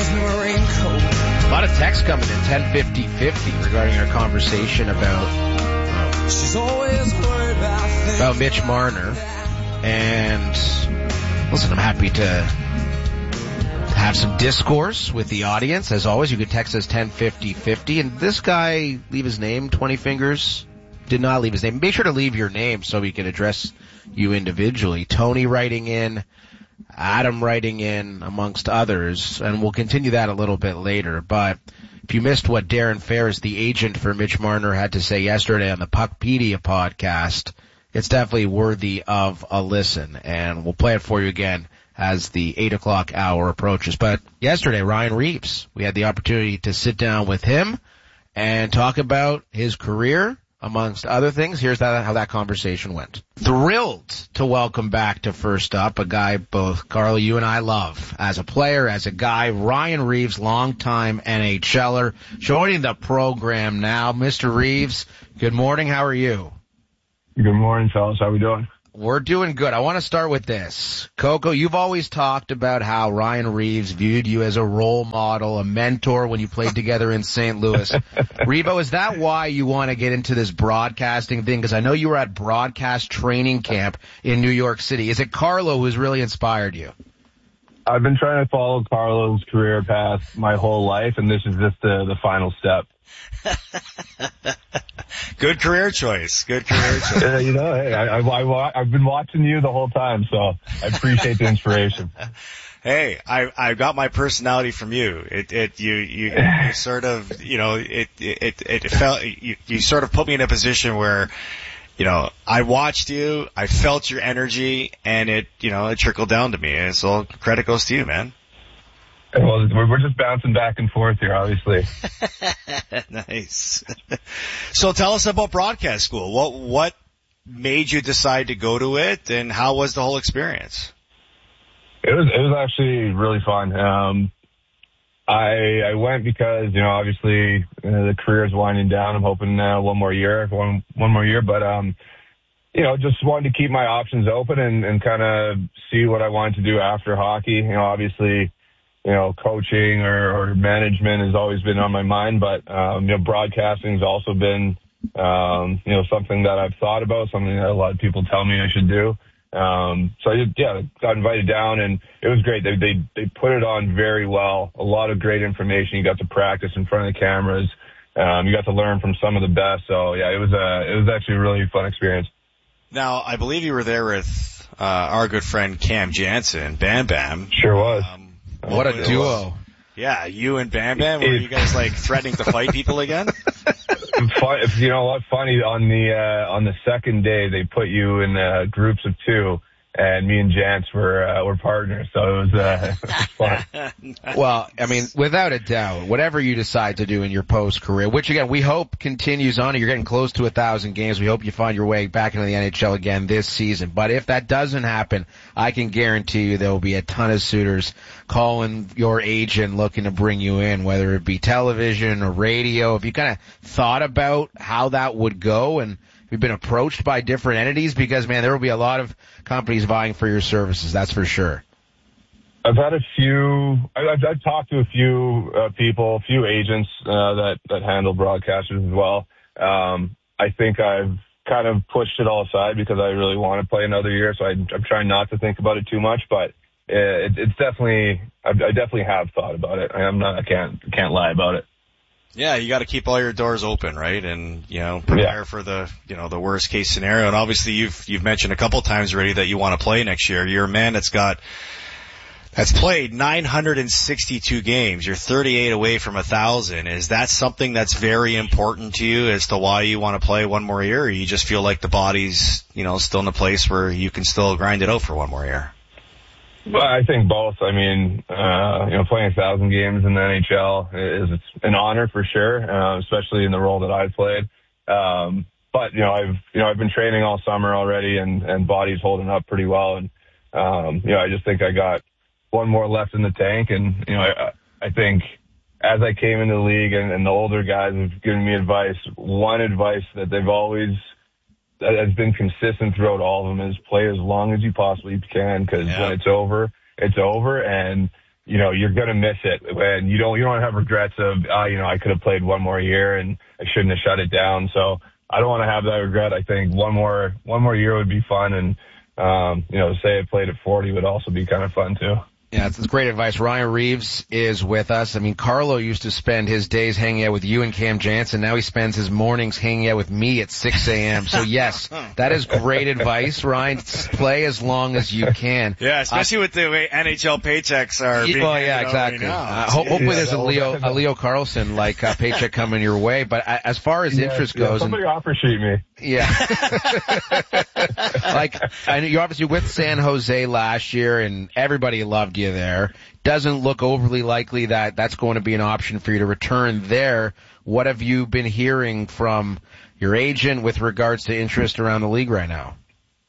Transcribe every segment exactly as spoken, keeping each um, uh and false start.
A lot of texts coming in, ten fifty fifty, regarding our conversation about um, about Mitch Marner. And listen, I'm happy to have some discourse with the audience. As always, you can text us ten fifty fifty. And this guy, leave his name, twenty fingers, did not leave his name. Make sure to leave your name so we can address you individually. Tony writing in, Adam writing in, amongst others, and we'll continue that a little bit later. But if you missed what Darren Ferris, the agent for Mitch Marner, had to say yesterday on the Puckpedia podcast, it's definitely worthy of a listen, and we'll play it for you again as the eight o'clock hour approaches. But yesterday, Ryan Reeves, we had the opportunity to sit down with him and talk about his career, amongst other things. Here's that, how that conversation went. Thrilled to welcome back to First Up a guy both, Carlo, you and I love as a player, as a guy, Ryan Reeves, longtime NHLer, joining the program now. Mister Reeves, good morning. How are you? Good morning, fellas. How we doing? We're doing good. I want to start with this. Coco, you've always talked about how Ryan Reeves viewed you as a role model, a mentor when you played together in Saint Louis. Revo, is that why you want to get into this broadcasting thing? Because I know you were at broadcast training camp in New York City. Is it Carlo who's really inspired you? I've been trying to follow Carlo's career path my whole life, and this is just the, the final step. Good career choice. Good career choice. Yeah, you know, hey, I, I, I've been watching you the whole time, so I appreciate the inspiration. Hey, I, I got my personality from you. It, it, you, you, you sort of, you know, it, it, it, it felt, you, you sort of put me in a position where, you know, I watched you, I felt your energy, and it, you know, it trickled down to me. And so credit goes to you, man. Well, we're just bouncing back and forth here, obviously. Nice. So tell us about broadcast school. What what made you decide to go to it, and how was the whole experience? It was it was actually really fun. Um, I I went because, you know, obviously uh, the career is winding down. I'm hoping uh, one more year, one one more year, but um, you know, just wanted to keep my options open and, and kind of see what I wanted to do after hockey. You know, obviously, you know, coaching or, or management has always been on my mind, but, um, you know, broadcasting has also been, um, you know, something that I've thought about, something that a lot of people tell me I should do. Um, so I, yeah, got invited down, and it was great. They, they, they put it on very well. A lot of great information. You got to practice in front of the cameras. Um, you got to learn from some of the best. So yeah, it was a, it was actually a really fun experience. Now, I believe you were there with, uh, our good friend Cam Jansen, Bam Bam. Sure was. Um, What a duo. Yeah, you and Bam Bam, were you guys like threatening to fight people again? Fun, you know what? Funny, on the uh, on the second day they put you in uh, groups of two, and me and Jance were uh, were partners, so it was, uh, it was fun. Well, I mean, without a doubt, whatever you decide to do in your post career, which again we hope continues on, you're getting close to a thousand games. We hope you find your way back into the N H L again this season. But if that doesn't happen, I can guarantee you there will be a ton of suitors calling your agent looking to bring you in, whether it be television or radio. If you kind of thought about how that would go, and we've been approached by different entities, because, man, there will be a lot of companies vying for your services, that's for sure. I've had a few, I've, I've talked to a few uh, people, a few agents uh, that, that handle broadcasters as well. Um, I think I've kind of pushed it all aside because I really want to play another year, so I, I'm trying not to think about it too much, but it, it's definitely, I, I definitely have thought about it. I'm not, I can't, can't lie about it. Yeah, you got to keep all your doors open, right? And, you know, prepare yeah. for the, you know, the worst case scenario. And obviously you've, you've mentioned a couple times already that you want to play next year. You're a man that's got, that's played nine hundred sixty-two games. You're thirty-eight away from a thousand. Is that something that's very important to you as to why you want to play one more year? Or you just feel like the body's, you know, still in a place where you can still grind it out for one more year? Well, I think both. I mean, uh, you know, playing a thousand games in the N H L is it's an honor for sure, uh, especially in the role that I've played. Um, but you know, I've you know I've been training all summer already, and and body's holding up pretty well. And um, you know, I just think I got one more left in the tank. And you know, I I think as I came into the league, and, and the older guys have given me advice. One advice that they've always that has been consistent throughout all of them is play as long as you possibly can, because yeah. when it's over, it's over. And you know, you're going to miss it when you don't, you don't have regrets of, ah, uh, you know, I could have played one more year and I shouldn't have shut it down. So I don't want to have that regret. I think one more, one more year would be fun. And, um, you know, say I played at forty would also be kind of fun too. Yeah, that's great advice. Ryan Reeves is with us. I mean, Carlo used to spend his days hanging out with you and Cam Jansen. Now he spends his mornings hanging out with me at six a.m. So yes, that is great advice, Ryan. Play as long as you can. Yeah, especially uh, with the way N H L paychecks are being well, yeah, exactly. Right uh, ho- hopefully there's a Leo, a Leo Carlson like uh, paycheck coming your way. But uh, as far as yeah, interest yeah, goes, somebody and, offer sheet me. Yeah. Like, I know you're obviously with San Jose last year, and everybody loved you there. Doesn't look overly likely that that's going to be an option for you to return there. What have you been hearing from your agent with regards to interest around the league right now?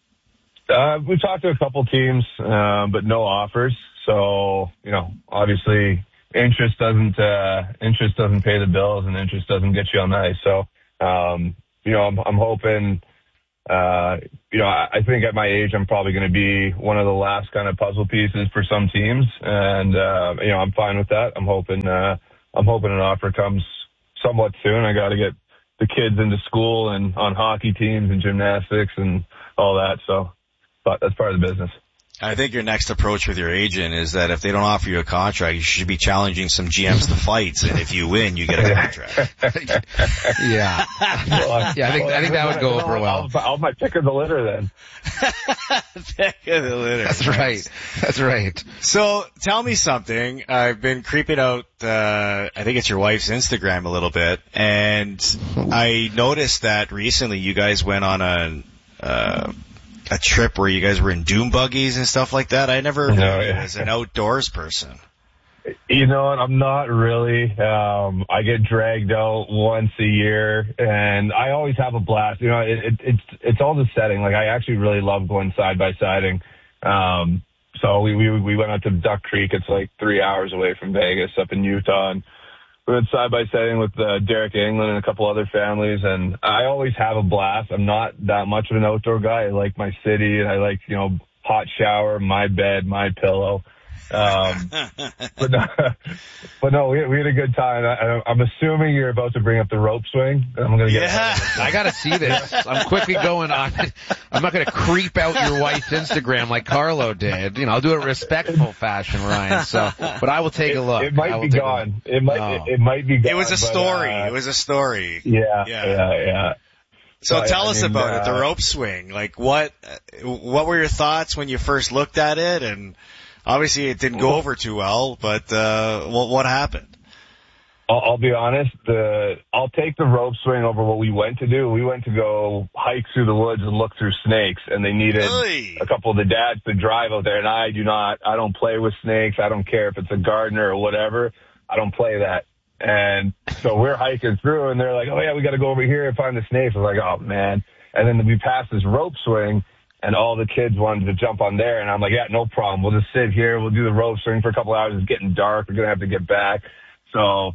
Uh, we've talked to a couple teams, uh, but no offers. So, you know, obviously interest doesn't, uh, interest doesn't pay the bills and interest doesn't get you on the ice. So, um, you know, I'm, I'm hoping, Uh, you know, I, I think at my age, I'm probably going to be one of the last kind of puzzle pieces for some teams. And, uh, you know, I'm fine with that. I'm hoping, uh, I'm hoping an offer comes somewhat soon. I got to get the kids into school and on hockey teams and gymnastics and all that. So, but that's part of the business. I think your next approach with your agent is that if they don't offer you a contract, you should be challenging some G Ms to fights, and if you win, you get a contract. Yeah. Well, yeah, I think, I think that would go over well. I'll, I'll my pick of the litter then. Pick of the litter. That's right. That's right. So tell me something. I've been creeping out, uh, I think it's your wife's Instagram a little bit, and I noticed that recently you guys went on a, uh, a trip where you guys were in dune buggies and stuff like that. I never knew no, you yeah. as an outdoors person. You know what? I'm not really. Um, I get dragged out once a year, and I always have a blast. You know, it, it, it's it's all the setting. Like I actually really love going side by siding. Um, so we, we we went out to Duck Creek. It's like three hours away from Vegas, up in Utah. And we went side by siding with uh, Derek England and a couple other families, and I always have a blast. I'm not that much of an outdoor guy. I like my city, and I like, you know, hot shower, my bed, my pillow. Um, but no, but no, we, we had a good time. I, I'm assuming you're about to bring up the rope swing. I'm going to get. Yeah, I got to see this. I'm quickly going on. I'm not going to creep out your wife's Instagram like Carlo did. You know, I'll do it in a respectful fashion, Ryan. So, but I will take it, a look. It might be gone. It might. Oh. It, it might be gone. It was a but, story. Uh, it was a story. Yeah, yeah, yeah. yeah. So but, tell I us mean, about uh, it, the rope swing. Like what? What were your thoughts when you first looked at it? And obviously, it didn't go over too well, but uh, what, what happened? I'll, I'll be honest. The I'll take the rope swing over what we went to do. We went to go hike through the woods and look through snakes, and they needed really? a couple of the dads to drive out there. And I do not. I don't play with snakes. I don't care if it's a gardener or whatever. I don't play that. And so we're hiking through, and they're like, "Oh yeah, we got to go over here and find the snakes." I was like, "Oh man!" And then we passed this rope swing. And all the kids wanted to jump on there. And I'm like, yeah, no problem. We'll just sit here. We'll do the rope swing for a couple hours. It's getting dark. We're going to have to get back. So,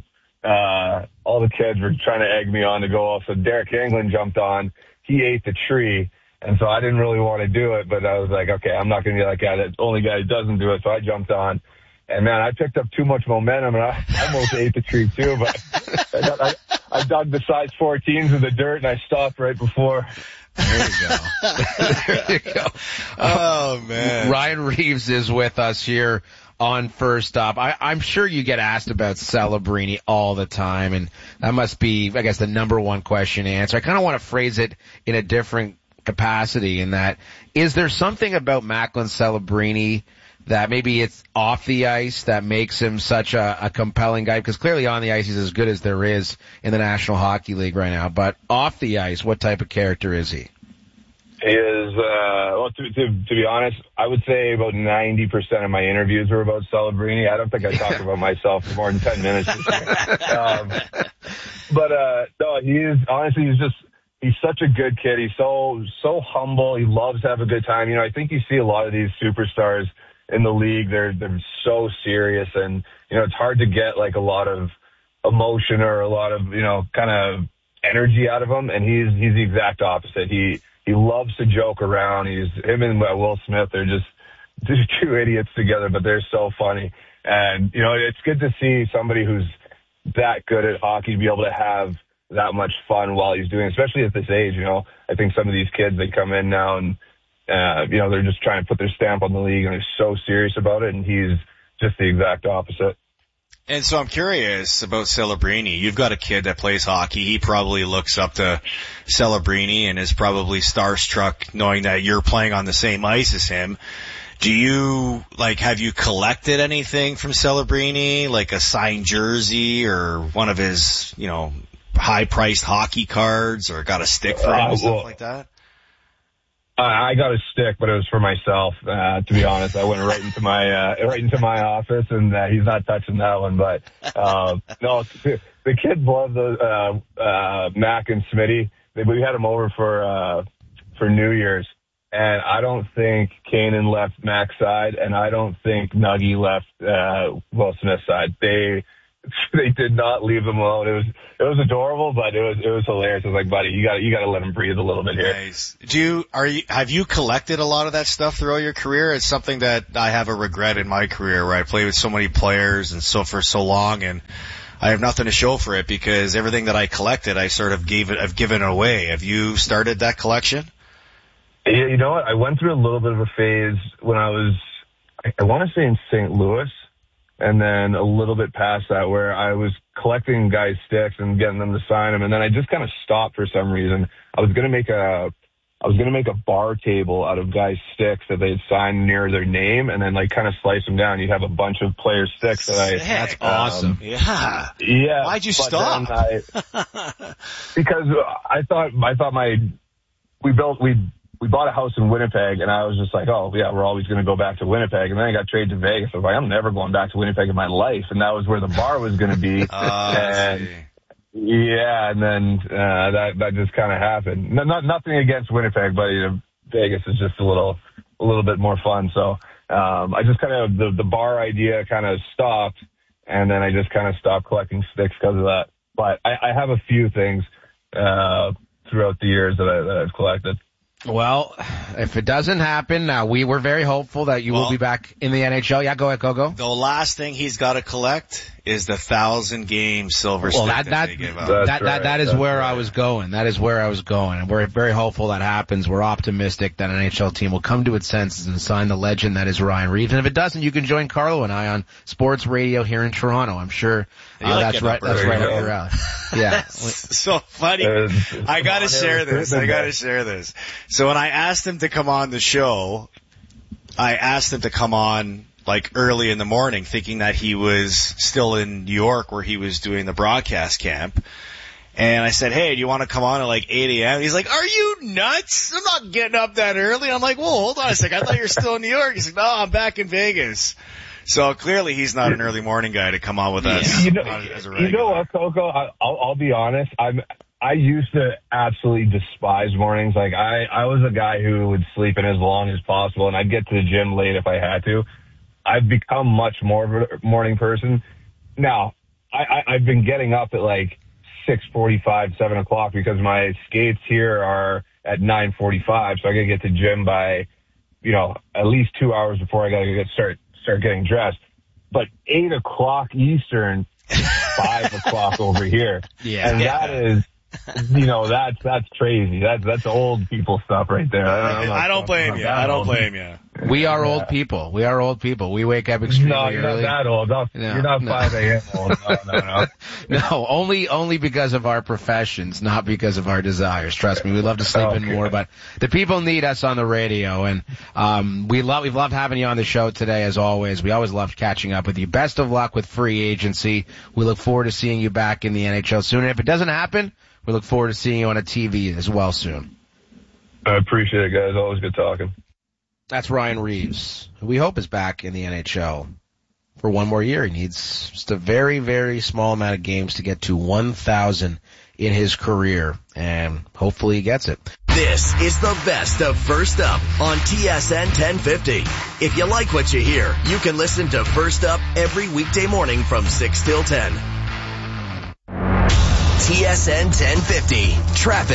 uh, all the kids were trying to egg me on to go off. So Derek England jumped on. He ate the tree. And so I didn't really want to do it, but I was like, okay, I'm not going to be that guy, that only guy who doesn't do it. So I jumped on. And man, I picked up too much momentum, and I almost ate the tree too, but I, got, I, I dug the size fourteens in the dirt, and I stopped right before. There you go. There you go. Oh, man. Ryan Reeves is with us here on First Up. I, I'm sure you get asked about Celebrini all the time, and that must be, I guess, the number one question to answer. I kind of want to phrase it in a different capacity in that, is there something about Macklin Celebrini that maybe it's off the ice that makes him such a, a compelling guy? Because clearly on the ice he's as good as there is in the National Hockey League right now. But off the ice, what type of character is he? He is, uh, well, to, to, to be honest, I would say about ninety percent of my interviews were about Celebrini. I don't think I talked about myself for more than ten minutes. um, but, uh, no, he is, honestly, he's just, he's such a good kid. He's so, so humble. He loves to have a good time. You know, I think you see a lot of these superstars in the league. They're, they're so serious, and, you know, it's hard to get like a lot of emotion or a lot of, you know, kind of energy out of him. And he's, he's the exact opposite. He, he loves to joke around. He's, him and Will Smith, they're just, two idiots together, but they're so funny. And, you know, it's good to see somebody who's that good at hockey be able to have that much fun while he's doing it, especially at this age. You know, I think some of these kids, they come in now and, uh, you know, they're just trying to put their stamp on the league and they're so serious about it. And he's just the exact opposite. And so I'm curious about Celebrini. You've got a kid that plays hockey. He probably looks up to Celebrini and is probably starstruck knowing that you're playing on the same ice as him. Do you, like, have you collected anything from Celebrini, like a signed jersey or one of his, you know, high-priced hockey cards, or got a stick for him uh, and stuff well, like that? I got a stick, but it was for myself. Uh, to be honest, I went right into my uh, right into my office, and uh, he's not touching that one. But uh, no, the kids love the uh, uh, Mac and Smitty. We had them over for uh, for New Year's, and I don't think Kanan left Mac's side, and I don't think Nuggy left uh, Will Smith's side. They they did not leave them alone. It was it was adorable, but it was it was hilarious. I was like, buddy, you got you got to let him breathe a little bit here. Nice. Do you are you have you collected a lot of that stuff throughout your career? It's something that I have a regret in my career, where I played with so many players and so for so long, and I have nothing to show for it because everything that I collected, I sort of gave it, I've given it away. Have you started that collection? Yeah, you know what? I went through a little bit of a phase when I was, I, I want to say in Saint Louis. And then a little bit past that, where I was collecting guys' sticks and getting them to sign them. And then I just kind of stopped for some reason. I was going to make a, I was going to make a bar table out of guys' sticks that they'd sign near their name, and then like kind of slice them down. You'd have a bunch of players' sticks that I. That's um, awesome. Yeah. Yeah. Why'd you stop? I, because I thought, I thought my, we built, we. We bought a house in Winnipeg, and I was just like, oh, yeah, we're always going to go back to Winnipeg. And then I got traded to Vegas. I was like, I'm never going back to Winnipeg in my life. And that was where the bar was going to be. Oh, and, yeah, and then uh, that that just kind of happened. No, not nothing against Winnipeg, but you know, Vegas is just a little a little bit more fun. So um, I just kind of, the, the bar idea kind of stopped, and then I just kind of stopped collecting sticks because of that. But I, I have a few things uh, throughout the years that, I, that I've collected. Well, if it doesn't happen, uh, we were very hopeful that you well, will be back in the N H L. Yeah, go ahead, go, go. The last thing he's got to collect is the thousand game silver well, stick that, that, that they give out. That, that, right, that is that's where right. I was going. That is where I was going. And we're very hopeful that happens. We're optimistic that an N H L team will come to its senses and sign the legend that is Ryan Reeves. And if it doesn't, you can join Carlo and I on sports radio here in Toronto. I'm sure uh, like that's right, that's right up your alley. Yeah. So funny. I gotta share this. I gotta share this. So when I asked him to come on the show, I asked him to come on like early in the morning, thinking that he was still in New York where he was doing the broadcast camp. And I said, hey, do you want to come on at like eight a.m.? He's like, are you nuts? I'm not getting up that early. I'm like, whoa, hold on a second. I thought you were still in New York. He's like, no, I'm back in Vegas. So clearly he's not an early morning guy to come on with us. You know, as a you know what, Coco? I, I'll, I'll be honest. I'm, I used to absolutely despise mornings. Like I, I was a guy who would sleep in as long as possible, and I'd get to the gym late if I had to. I've become much more of a morning person. Now, I, I, I've been getting up at like six forty-five, seven o'clock because my skates here are at nine forty-five, so I gotta get to the gym by, you know, at least two hours before I gotta get start start getting dressed. But eight o'clock Eastern, five o'clock over here, yeah, and yeah. that is. You know, that's, that's crazy. That's, that's old people stuff right there. I don't, I don't blame you. I don't blame you. We are old people. We are old people. We wake up extremely no, you're early. No, you're not that old. No, no, you're not no. five a.m. old. No, no, no. No, only, only because of our professions, not because of our desires. Trust me, we love to sleep okay. in more, but the people need us on the radio, and, um, we love, we've loved having you on the show today, as always. We always loved catching up with you. Best of luck with free agency. We look forward to seeing you back in the N H L soon. And if it doesn't happen, we look forward to seeing you on a T V as well soon. I appreciate it, guys. Always good talking. That's Ryan Reeves, who we hope is back in the N H L for one more year. He needs just a very, very small amount of games to get to one thousand in his career, and hopefully he gets it. This is the best of First Up on T S N ten fifty. If you like what you hear, you can listen to First Up every weekday morning from six till ten. T S N ten fifty. Traffic.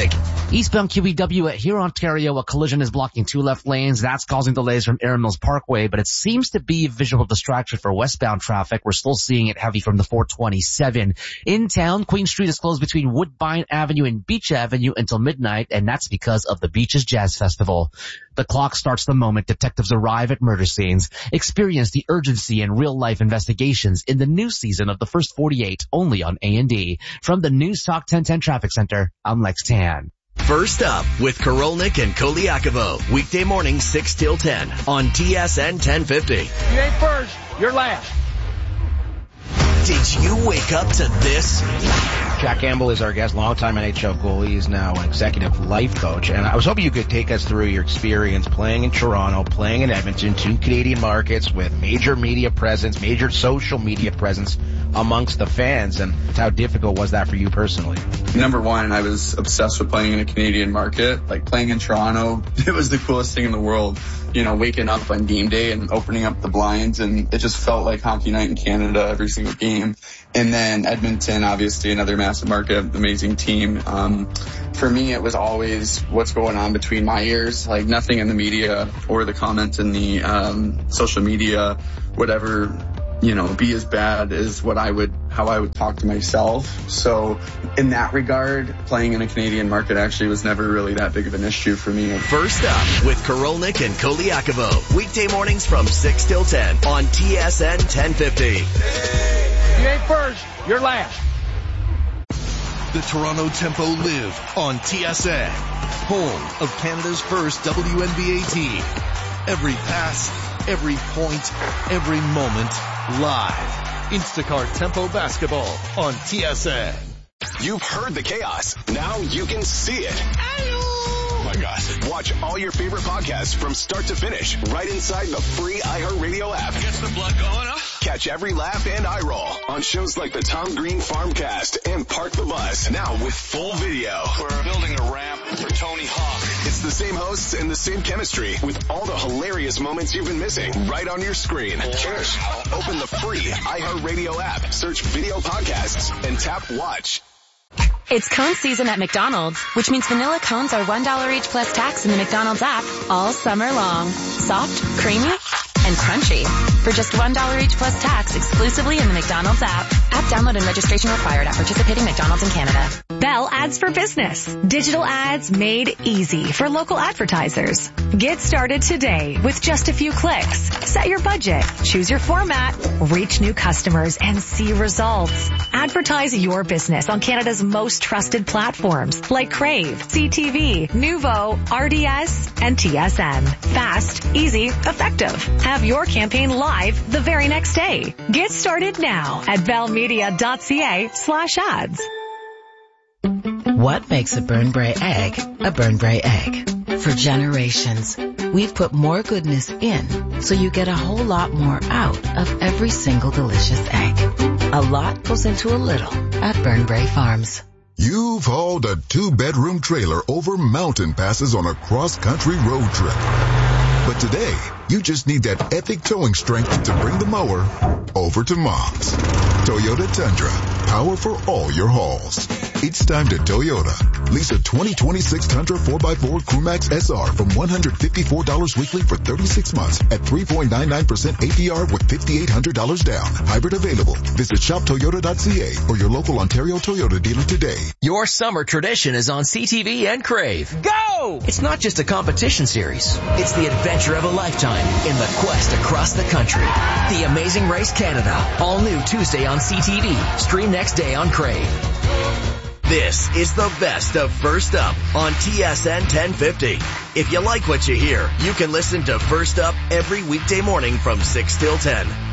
Eastbound Q E W at here, Ontario, a collision is blocking two left lanes. That's causing delays from Erin Mills Parkway, but it seems to be a visual distraction for westbound traffic. We're still seeing it heavy from the four twenty-seven. In town, Queen Street is closed between Woodbine Avenue and Beach Avenue until midnight, and that's because of the Beaches Jazz Festival. The clock starts the moment detectives arrive at murder scenes. Experience the urgency and real-life investigations in the new season of The First forty-eight, only on A and D. From the News Talk ten ten Traffic Center, I'm Lex Tan. First Up with Korolnik and Koliakovo. Weekday morning six till ten on T S N ten fifty. You ain't first, you're last. Did you wake up to this? Jack Campbell is our guest, longtime N H L goalie. He's now an executive life coach. And I was hoping you could take us through your experience playing in Toronto, playing in Edmonton, two Canadian markets with major media presence, major social media presence amongst the fans. And how difficult was that for you personally? Number one, I was obsessed with playing in a Canadian market. Like playing in Toronto, it was the coolest thing in the world. You know, waking up on game day and opening up the blinds, and it just felt like hockey night in Canada every single game. And then Edmonton, obviously another massive market, amazing team. Um, for me, it was always what's going on between my ears, like nothing in the media or the comments in the um, social media, whatever, you know, be as bad as what I would, how I would talk to myself. So in that regard, playing in a Canadian market actually was never really that big of an issue for me. First Up with Korolnik and Koliakovo. Weekday mornings from six till ten on T S N ten fifty. You ain't first, you're last. The Toronto Tempo live on T S N, home of Canada's first W N B A team. Every pass, every point, every moment, live. Instacart Tempo Basketball on T S N. You've heard the chaos. Now you can see it. Oh my gosh. Watch all your favorite podcasts from start to finish right inside the free iHeartRadio app. Gets the blood going, huh? Catch every laugh and eye roll on shows like the Tom Green Farmcast and Park the Bus. Now with full video. We're building a ramp for Tony Hawk. It's the same hosts and the same chemistry with all the hilarious moments you've been missing right on your screen. Cheers. Open the free iHeartRadio app, search video podcasts, and tap watch. It's cone season at McDonald's, which means vanilla cones are one dollar each plus tax in the McDonald's app all summer long. Soft, creamy, and crunchy. For just one dollar each plus tax exclusively in the McDonald's app. App download and registration required at participating McDonald's in Canada. Bell Ads for Business. Digital ads made easy for local advertisers. Get started today with just a few clicks. Set your budget, choose your format, reach new customers, and see results. Advertise your business on Canada's most trusted platforms like Crave, C T V, Nuvo, R D S, and T S N. Fast, easy, effective. Have your campaign live the very next day. Get started now at bellmedia.ca slash ads. What makes a Burnbrae egg a Burnbrae egg? For generations, we've put more goodness in so you get a whole lot more out of every single delicious egg. A lot goes into a little at Burnbrae Farms. You've hauled a two-bedroom trailer over mountain passes on a cross-country road trip. But today, you just need that epic towing strength to bring the mower over to Mom's. Toyota Tundra, power for all your hauls. It's time to Toyota. Lease a twenty twenty-six Tundra four by four Crewmax S R from one hundred fifty-four dollars weekly for thirty-six months at three point nine nine percent A P R with five thousand eight hundred dollars down. Hybrid available. Visit shop toyota dot c a or your local Ontario Toyota dealer today. Your summer tradition is on C T V and Crave. Go! It's not just a competition series. It's the adventure of a lifetime in the quest across the country. The Amazing Race Canada. All new Tuesday on C T V. Stream next day on Crave. This is the best of First Up on T S N ten fifty. If you like what you hear, you can listen to First Up every weekday morning from six till ten.